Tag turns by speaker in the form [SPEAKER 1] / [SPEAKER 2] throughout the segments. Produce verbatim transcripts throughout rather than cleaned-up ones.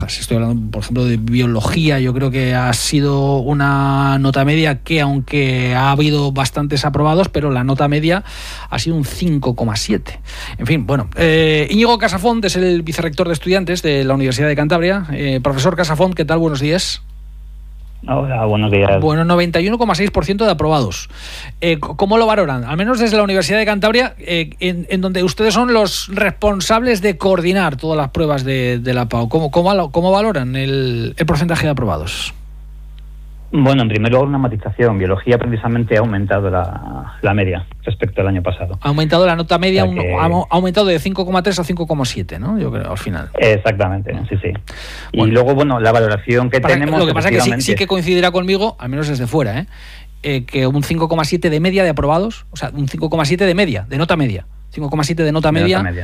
[SPEAKER 1] Estoy hablando, por ejemplo, de biología. Yo creo que ha sido una nota media que, aunque ha habido bastantes aprobados, pero la nota media ha sido un cinco coma siete. En fin, bueno. Eh, Íñigo Casafont es el vicerrector de estudiantes de la Universidad de Cantabria. Eh, profesor Casafont, ¿qué tal? Buenos días.
[SPEAKER 2] Hola, buenos días.
[SPEAKER 1] Bueno, noventa y uno coma seis por ciento de aprobados. Eh, ¿Cómo lo valoran? Al menos desde la Universidad de Cantabria, eh, en, en donde ustedes son los responsables de coordinar todas las pruebas de, de la PAU. ¿Cómo, cómo, cómo valoran el, el porcentaje de aprobados?
[SPEAKER 2] Bueno, en primer lugar, una matización. Biología precisamente ha aumentado la, la media respecto al año pasado.
[SPEAKER 1] Ha aumentado la nota media,
[SPEAKER 2] O sea que...
[SPEAKER 1] un, ha aumentado de cinco coma tres a cinco coma siete, ¿no? Yo creo, al final.
[SPEAKER 2] Exactamente, sí, sí.
[SPEAKER 1] Bueno,
[SPEAKER 2] y luego, bueno, la valoración que
[SPEAKER 1] para,
[SPEAKER 2] tenemos...
[SPEAKER 1] Lo que pasa es que sí, sí que coincidirá conmigo, al menos desde fuera, ¿eh? Eh, que un cinco coma siete de media de aprobados, o sea, un cinco coma siete de media, de nota media. cinco coma siete de nota
[SPEAKER 2] de
[SPEAKER 1] media.
[SPEAKER 2] Nota media.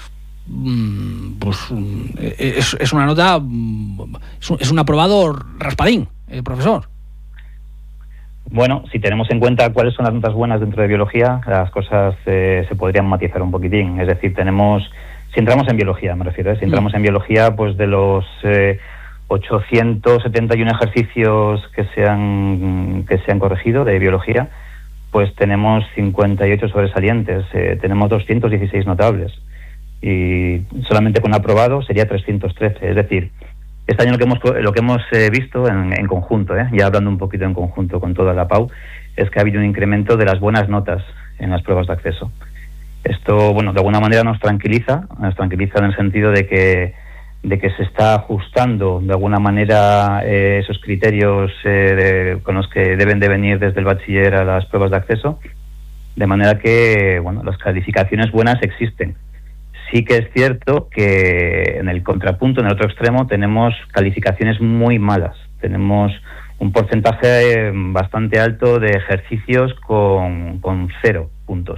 [SPEAKER 1] Pues es, es una nota, es un, es un aprobado raspadín, eh, profesor.
[SPEAKER 2] Bueno, si tenemos en cuenta cuáles son las notas buenas dentro de biología, las cosas eh, se podrían matizar un poquitín. Es decir, tenemos, si entramos en biología, me refiero, ¿eh? si entramos en biología, pues de los eh, ochocientos setenta y uno ejercicios que se han que se han corregido de biología, pues tenemos cincuenta y ocho sobresalientes, eh, tenemos doscientos dieciséis notables y solamente con aprobado sería trescientos trece. Es decir, este año lo que hemos lo que hemos eh, visto en, en conjunto, eh, ya hablando un poquito en conjunto con toda la PAU, es que ha habido un incremento de las buenas notas en las pruebas de acceso. Esto, bueno, de alguna manera nos tranquiliza, nos tranquiliza en el sentido de que de que se está ajustando de alguna manera eh, esos criterios eh, de, con los que deben de venir desde el bachiller a las pruebas de acceso, de manera que, bueno, las calificaciones buenas existen. Sí que es cierto que en el contrapunto, en el otro extremo, tenemos calificaciones muy malas. Tenemos un porcentaje bastante alto de ejercicios con, con cero puntos.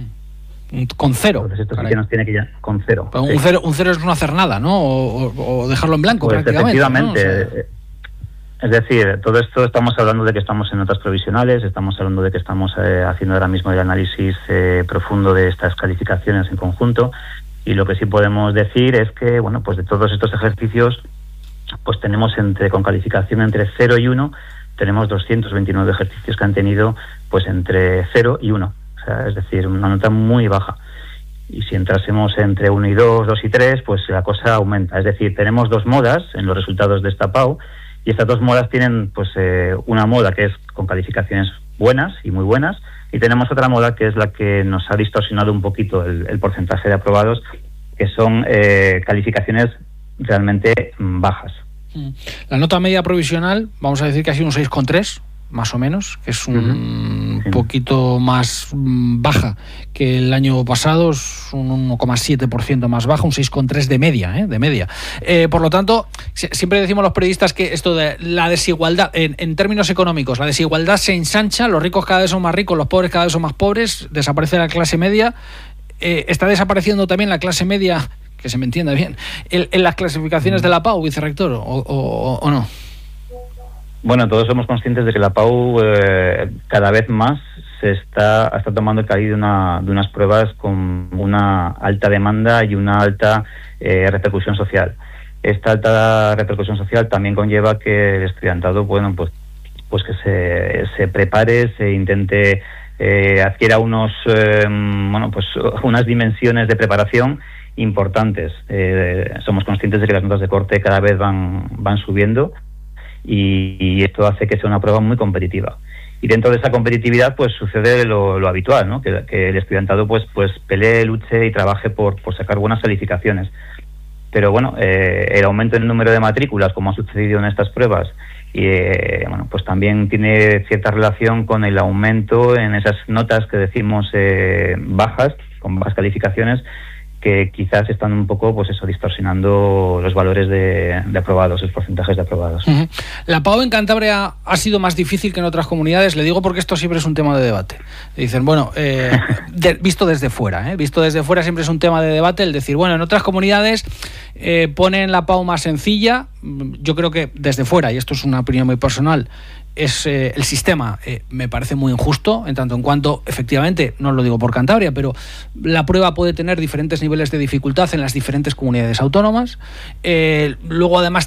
[SPEAKER 1] Con cero.
[SPEAKER 2] Entonces esto sí que nos tiene que ya con cero.
[SPEAKER 1] Un,
[SPEAKER 2] sí.
[SPEAKER 1] cero. un cero es no hacer nada, ¿no? O, o dejarlo en blanco,
[SPEAKER 2] pues
[SPEAKER 1] prácticamente.
[SPEAKER 2] Efectivamente.
[SPEAKER 1] ¿no? O sea...
[SPEAKER 2] Es decir, todo esto estamos hablando de que estamos en notas provisionales, estamos hablando de que estamos eh, haciendo ahora mismo el análisis eh, profundo de estas calificaciones en conjunto. Y lo que sí podemos decir es que, bueno, pues de todos estos ejercicios, pues tenemos entre con calificación entre cero y uno, tenemos doscientos veintinueve ejercicios que han tenido pues entre cero y uno. O sea, es decir, una nota muy baja. Y si entrásemos entre uno y dos, dos y tres, pues la cosa aumenta. Es decir, tenemos dos modas en los resultados de esta PAU, y estas dos modas tienen pues eh, una moda que es con calificaciones buenas y muy buenas, y tenemos otra moda que es la que nos ha distorsionado un poquito el, el porcentaje de aprobados, que son eh, calificaciones realmente bajas.
[SPEAKER 1] La nota media provisional, vamos a decir que ha sido un seis coma tres, más o menos, que es un uh-huh. sí. poquito más baja que el año pasado, es un uno coma siete por ciento más baja, un seis coma tres de media, ¿eh? de media. Eh, por lo tanto, siempre decimos los periodistas que esto de la desigualdad, en, en términos económicos, la desigualdad se ensancha, los ricos cada vez son más ricos, los pobres cada vez son más pobres, desaparece la clase media, eh, está desapareciendo también la clase media, que se me entienda bien, en, en las clasificaciones de la PAU, vicerrector, o, o, o no.
[SPEAKER 2] Bueno, todos somos conscientes de que la PAU eh, cada vez más se está, está tomando el cariz de, una, de unas pruebas con una alta demanda y una alta eh, repercusión social. Esta alta repercusión social también conlleva que el estudiantado, bueno, pues, pues que se, se prepare, se intente eh, adquiera unos, eh, bueno, pues unas dimensiones de preparación importantes. Eh, somos conscientes de que las notas de corte cada vez van, van subiendo. Y, y esto hace que sea una prueba muy competitiva. Y dentro de esa competitividad pues sucede lo, lo habitual, ¿no? Que, que el estudiantado pues pues pelee, luche y trabaje por, por sacar buenas calificaciones. Pero bueno, eh, el aumento en el número de matrículas, como ha sucedido en estas pruebas, y eh, bueno, pues también tiene cierta relación con el aumento en esas notas que decimos eh, bajas, con bajas calificaciones, que quizás están un poco, pues eso, distorsionando los valores de, de aprobados, los porcentajes de aprobados.
[SPEAKER 1] Uh-huh. La PAU en Cantabria ha sido más difícil que en otras comunidades, le digo porque esto siempre es un tema de debate. Dicen, bueno, eh, de, visto desde fuera, ¿eh? visto desde fuera siempre es un tema de debate el decir, bueno, en otras comunidades eh, ponen la PAU más sencilla. Yo creo que desde fuera, y esto es una opinión muy personal, es eh, el sistema eh, me parece muy injusto, en tanto en cuanto, efectivamente, no lo digo por Cantabria, pero la prueba puede tener diferentes niveles de dificultad en las diferentes comunidades autónomas. Eh, luego, además,